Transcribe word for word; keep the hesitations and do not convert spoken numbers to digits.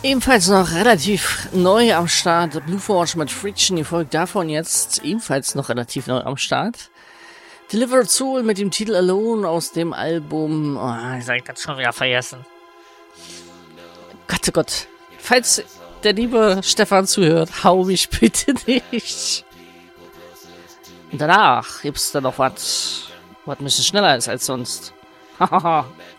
Ebenfalls noch relativ neu am Start, Blue Forge mit Friction, die folgt davon jetzt ebenfalls noch relativ neu am Start. Delivered Soul mit dem Titel Alone aus dem Album, oh, ich hab das schon wieder vergessen. Gott, oh Gott, falls der liebe Stefan zuhört, hau mich bitte nicht. Und danach gibt's dann noch was, was ein bisschen schneller ist als sonst. Hahaha.